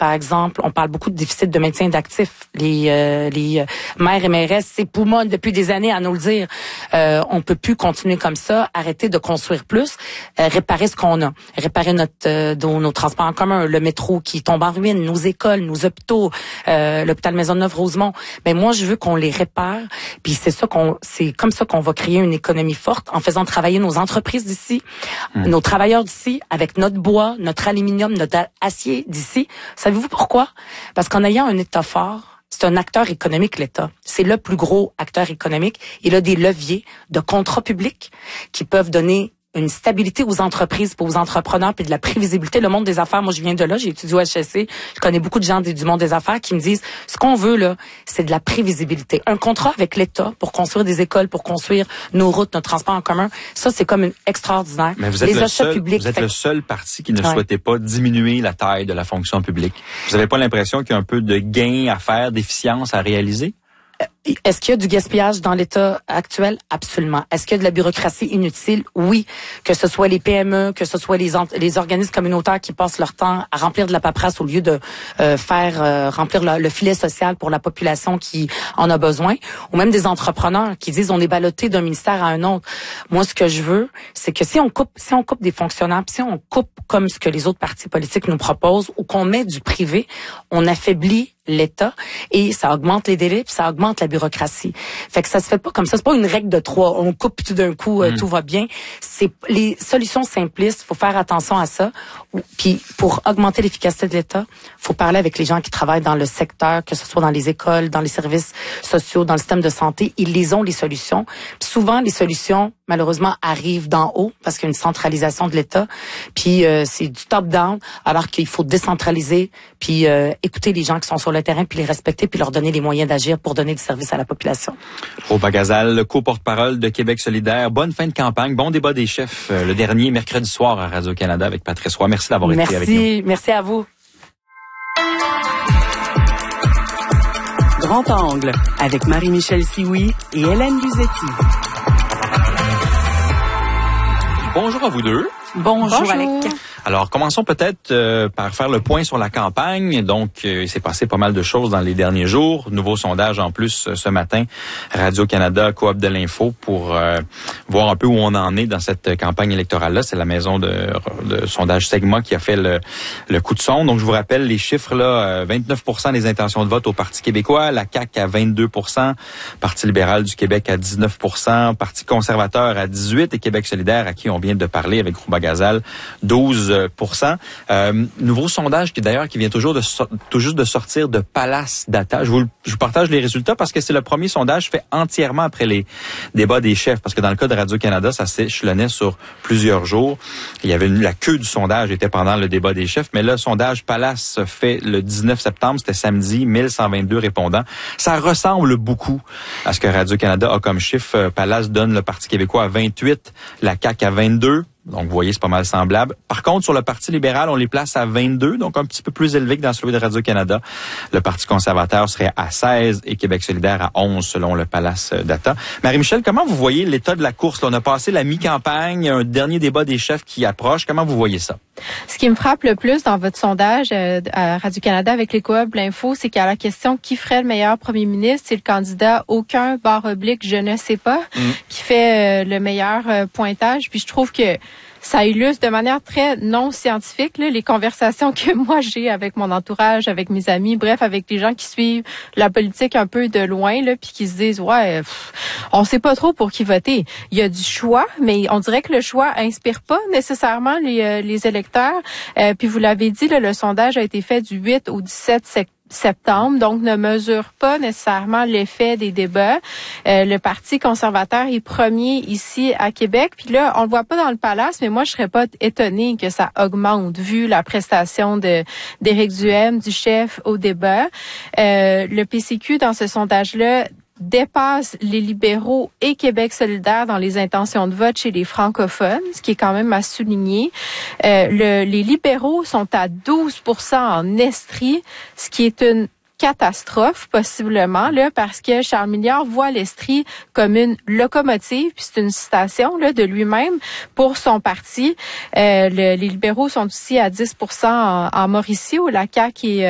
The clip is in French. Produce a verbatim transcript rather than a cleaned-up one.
par exemple, on parle beaucoup de déficit de maintien d'actifs. Les, euh, les maires et mairesses s'époumonent depuis des années à nous le dire. Euh, on peut plus continuer comme ça, arrêter de construire plus, euh, réparer ce qu'on a, réparer notre euh, nos, nos transports en commun, le métro qui tombe en ruine, nos écoles, nos hôpitaux, euh, l'hôpital Maisonneuve-Rosemont. Mais moi, je veux qu'on les répare. Puis c'est ça qu'on, c'est comme ça qu'on va créer une économie forte en faisant travailler nos entreprises d'ici, mmh. nos travailleurs d'ici, avec notre bois, notre aluminium, notre acier d'ici. Savez-vous pourquoi? Parce qu'en ayant un État fort, c'est un acteur économique, l'État. C'est le plus gros acteur économique. Il a des leviers de contrats publics qui peuvent donner une stabilité aux entreprises, aux entrepreneurs, puis de la prévisibilité. Le monde des affaires, moi, je viens de là, j'ai étudié au H S C, je connais beaucoup de gens du monde des affaires qui me disent, ce qu'on veut, là, c'est de la prévisibilité. Un contrat avec l'État pour construire des écoles, pour construire nos routes, notre transport en commun, ça, c'est comme une extraordinaire. Mais vous êtes, Les le, achats seul, publics, vous êtes fait... le seul parti qui ne ouais. souhaitait pas diminuer la taille de la fonction publique. Vous n'avez pas l'impression qu'il y a un peu de gain à faire, d'efficience à réaliser? Est-ce qu'il y a du gaspillage dans l'État actuel? Absolument. Est-ce qu'il y a de la bureaucratie inutile? Oui. Que ce soit les P M E, que ce soit les, les organismes communautaires qui passent leur temps à remplir de la paperasse au lieu de euh, faire euh, remplir le, le filet social pour la population qui en a besoin, ou même des entrepreneurs qui disent on est ballotté d'un ministère à un autre. Moi, ce que je veux, c'est que si on coupe, si on coupe des fonctionnaires, si on coupe comme ce que les autres partis politiques nous proposent, ou qu'on met du privé, on affaiblit l'État et ça augmente les délais puis ça augmente la bureaucratie. Fait que ça se fait pas comme ça. C'est pas une règle de trois. On coupe tout d'un coup, euh, mmh. tout va bien. C'est les solutions simplistes. Faut faire attention à ça. Puis pour augmenter l'efficacité de l'État, faut parler avec les gens qui travaillent dans le secteur, que ce soit dans les écoles, dans les services sociaux, dans le système de santé. Ils les ont les solutions. Puis souvent les solutions, malheureusement, arrivent d'en haut parce qu'il y a une centralisation de l'État. Puis euh, c'est du top-down, alors qu'il faut décentraliser. Puis euh, écouter les gens qui sont sur le terrain, puis les respecter, puis leur donner les moyens d'agir pour donner du service à la population. Rouba Gazal, le co-porte-parole de Québec solidaire. Bonne fin de campagne. Bon débat des chefs, euh, le dernier mercredi soir à Radio-Canada avec Patrice Roy. Merci d'avoir Merci, été avec nous. Merci à vous. Grand Angle avec Marie-Michel Sioui et Hélène Luzetti. Bonjour à vous deux. Bonjour, Bonjour. Alec. Alors, commençons peut-être euh, par faire le point sur la campagne. Donc, euh, il s'est passé pas mal de choses dans les derniers jours. Nouveau sondage en plus euh, ce matin, Radio-Canada, Coop de l'Info, pour euh, voir un peu où on en est dans cette campagne électorale-là. C'est la maison de, de sondage Segma qui a fait le, le coup de sonde. Donc, je vous rappelle les chiffres, là, vingt-neuf pour cent des intentions de vote au Parti québécois, la C A Q à vingt-deux pour cent, Parti libéral du Québec à dix-neuf pour cent, Parti conservateur à dix-huit pour cent et Québec solidaire, à qui on vient de parler avec Rouba Gazal, douze pour cent. Euh, nouveau sondage qui d'ailleurs qui vient toujours de so- tout juste de sortir de Palace Data. Je vous, je vous partage les résultats parce que c'est le premier sondage fait entièrement après les débats des chefs. Parce que dans le cas de Radio-Canada, ça s'échelonnait sur plusieurs jours. Il y avait une, la queue du sondage était pendant le débat des chefs. Mais là, le sondage Palace fait le dix-neuf septembre, c'était samedi, mille cent vingt-deux répondants. Ça ressemble beaucoup à ce que Radio-Canada a comme chiffre. Palace donne le Parti québécois à vingt-huit, la C A Q à vingt-deux. Donc, vous voyez, c'est pas mal semblable. Par contre, sur le Parti libéral, on les place à vingt-deux, donc un petit peu plus élevé que dans celui de Radio-Canada. Le Parti conservateur serait à seize et Québec solidaire à onze, selon le Palace Data. Marie-Michel, comment vous voyez l'état de la course? Là, on a passé la mi-campagne, un dernier débat des chefs qui approche. Comment vous voyez ça? Ce qui me frappe le plus dans votre sondage euh, à Radio-Canada avec les Coop de l'Info, c'est qu'à la question qui ferait le meilleur premier ministre, c'est le candidat aucun barre oblique je ne sais pas mmh. qui fait euh, le meilleur euh, pointage. Puis je trouve que ça illustre de manière très non scientifique là, les conversations que moi j'ai avec mon entourage, avec mes amis, bref, avec les gens qui suivent la politique un peu de loin, là, puis qui se disent ouais, pff, on sait pas trop pour qui voter. Il y a du choix, mais on dirait que le choix inspire pas nécessairement les, euh, les électeurs. Euh, puis vous l'avez dit, là, le sondage a été fait du huit au dix-sept septembre, donc ne mesure pas nécessairement l'effet des débats. Euh, le Parti conservateur est premier ici à Québec, puis là, on le voit pas dans le palace, mais moi, je serais pas étonnée que ça augmente, vu la prestation de d'Éric Duhaime, du chef au débat. Euh, le P C Q, dans ce sondage-là, dépasse les libéraux et Québec solidaire dans les intentions de vote chez les francophones, ce qui est quand même à souligner. Euh, le, les libéraux sont à douze pour cent en Estrie, ce qui est une catastrophe, possiblement, là, parce que Charles Milliard voit l'Estrie comme une locomotive, puis c'est une citation là, de lui-même pour son parti. Euh, le, les libéraux sont aussi à dix pour cent en, en Mauricie, où la C A Q est